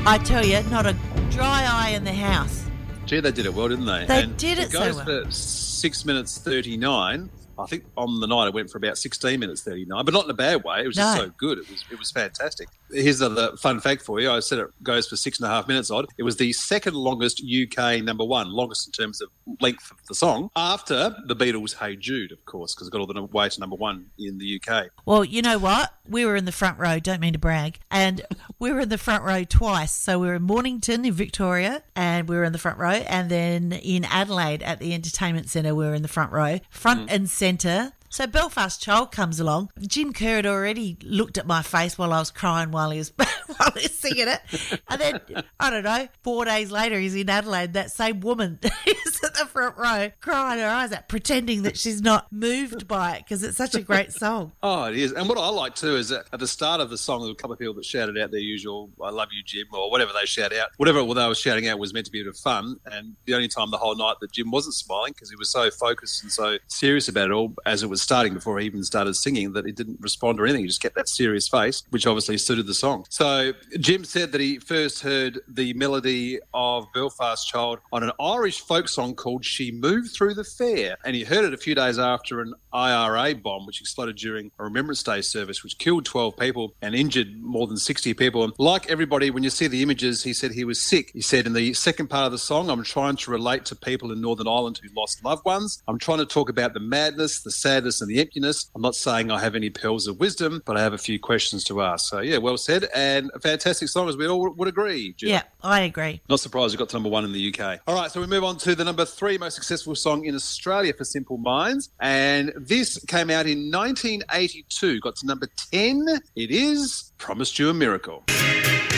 I tell you, not a dry eye in the house. Gee, they did it well, didn't they? They did it so well. It goes for 6 minutes 39. I think on the night it went for about 16 minutes 39, but not in a bad way. It was just so good. It was fantastic. Here's another fun fact for you. I said it goes for 6.5 minutes odd. It was the second longest UK number one, longest in terms of length of the song, after the Beatles' Hey Jude, of course, because it got all the way to number one in the UK. Well, you know what? We were in the front row, don't mean to brag, and we were in the front row twice. So we were in Mornington in Victoria, and we were in the front row, and then in Adelaide at the Entertainment Centre, we were in the front row, front and centre. So Belfast Child comes along. Jim Kerr had already looked at my face while I was crying while he was singing it. And then, I don't know, 4 days later he's in Adelaide. That same woman is at the front row crying her eyes out, pretending that she's not moved by it because it's such a great song. Oh, it is. And what I like too is that at the start of the song, there were a couple of people that shouted out their usual, I love you, Jim, or whatever they shout out. Whatever they were shouting out was meant to be a bit of fun. And the only time the whole night that Jim wasn't smiling, because he was so focused and so serious about it all as it was starting before he even started singing, that he didn't respond or anything. He just kept that serious face, which obviously suited the song. So Jim said that he first heard the melody of Belfast Child on an Irish folk song called She Moved Through the Fair. And he heard it a few days after an IRA bomb, which exploded during a Remembrance Day service, which killed 12 people and injured more than 60 people. And like everybody, when you see the images, he said he was sick. He said in the second part of the song, I'm trying to relate to people in Northern Ireland who lost loved ones. I'm trying to talk about the madness, the sadness and the emptiness. I'm not saying I have any pearls of wisdom, but I have a few questions to ask. So, yeah, well said. And a fantastic song, as we all would agree, Jill. Yeah, I agree. Not surprised it got to number one in the UK. All right, so we move on to the number 3 most successful song in Australia for Simple Minds. And this came out in 1982, got to number 10. It is Promised You a Miracle.